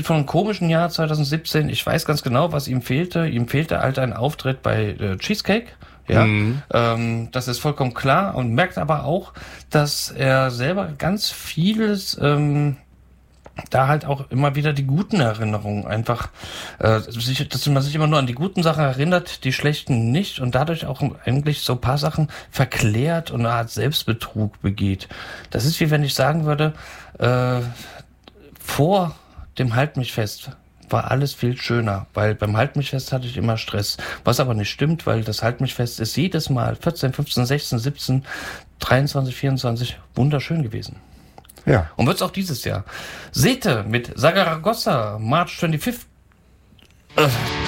von einem komischen Jahr 2017. Ich weiß ganz genau, was ihm fehlte. Ihm fehlte halt ein Auftritt bei Cheesecake. Ja, das ist vollkommen klar und merkt aber auch, dass er selber ganz vieles da halt auch immer wieder die guten Erinnerungen einfach, dass man sich immer nur an die guten Sachen erinnert, die schlechten nicht und dadurch auch eigentlich so ein paar Sachen verklärt und eine Art Selbstbetrug begeht. Das ist wie wenn ich sagen würde, vor dem Halt mich fest war alles viel schöner, weil beim Halt mich fest hatte ich immer Stress. Was aber nicht stimmt, weil das Halt mich fest ist jedes Mal 14, 15, 16, 17, 23, 24 wunderschön gewesen. Ja. Und wird's auch dieses Jahr. Sete mit Saragossa, March 25th.